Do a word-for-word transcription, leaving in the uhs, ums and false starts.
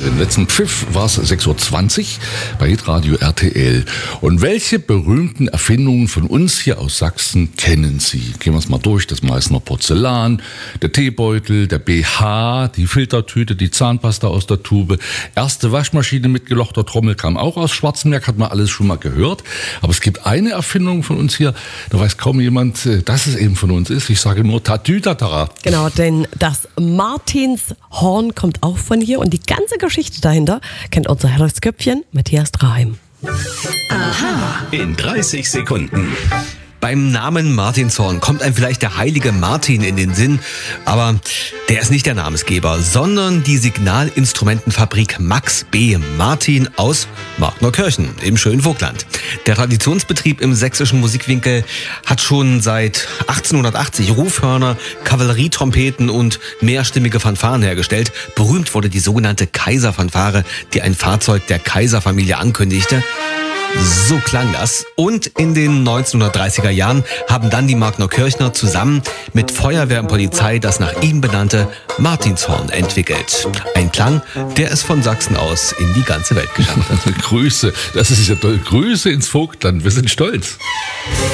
Den letzten Pfiff war es sechs Uhr zwanzig bei Hitradio R T L. Und welche berühmten Erfindungen von uns hier aus Sachsen kennen Sie? Gehen wir es mal durch. Das Meißner Porzellan, der Teebeutel, der B H, die Filtertüte, die Zahnpasta aus der Tube. Erste Waschmaschine mit gelochter Trommel kam auch aus Schwarzenberg, hat man alles schon mal gehört. Aber es gibt eine Erfindung von uns hier, da weiß kaum jemand, dass es eben von uns ist. Ich sage nur Tatütata. Genau, denn das Martinshorn kommt auch von hier und die ganze Geschichte dahinter kennt unser Herrschköpfchen Matthias Draheim. Aha. In dreißig Sekunden. Beim Namen Martinshorn kommt einem vielleicht der heilige Martin in den Sinn, aber der ist nicht der Namensgeber, sondern die Signalinstrumentenfabrik Max B. Martin aus Marknerkirchen im schönen Vogtland. Der Traditionsbetrieb im sächsischen Musikwinkel hat schon seit achtzehnhundertachtzig Rufhörner, Kavallerietrompeten und mehrstimmige Fanfaren hergestellt. Berühmt wurde die sogenannte Kaiserfanfare, die ein Fahrzeug der Kaiserfamilie ankündigte. So klang das. Und in den neunzehnhundertdreißiger Jahren haben dann die Marknerkirchner zusammen mit Feuerwehr und Polizei das nach ihm benannte Martinshorn entwickelt. Ein Klang, der es von Sachsen aus in die ganze Welt geschafft hat. Grüße, das ist ja toll. Grüße ins Vogtland, wir sind stolz.